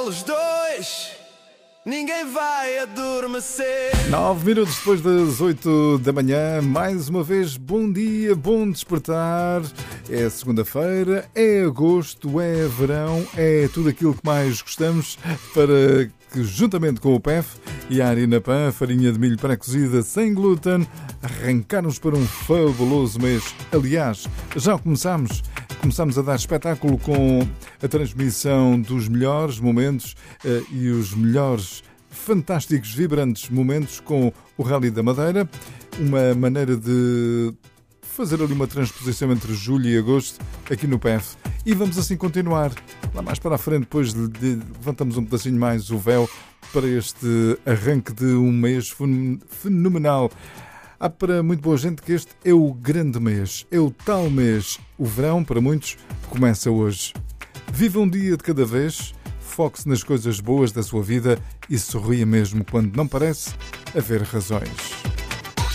Os dois, ninguém vai adormecer. 9 minutos depois das 8 da manhã, mais uma vez, bom dia, bom despertar. É segunda-feira, é agosto, é verão, é tudo aquilo que mais gostamos para que, juntamente com o PEF e a Harina Pan, farinha de milho pré-cozida sem glúten, arrancarmos para um fabuloso mês. Aliás, já começamos a dar espetáculo com a transmissão dos melhores momentos e os melhores, fantásticos, vibrantes momentos com o Rally da Madeira. Uma maneira de fazer ali uma transposição entre julho e agosto aqui no PEF. E vamos assim continuar. Lá mais para a frente, depois levantamos um pedacinho mais o véu para este arranque de um mês fenomenal. Há para muito boa gente que este é o grande mês, é o tal mês. O verão, para muitos, começa hoje. Viva um dia de cada vez, foque-se nas coisas boas da sua vida e sorria mesmo quando não parece haver razões.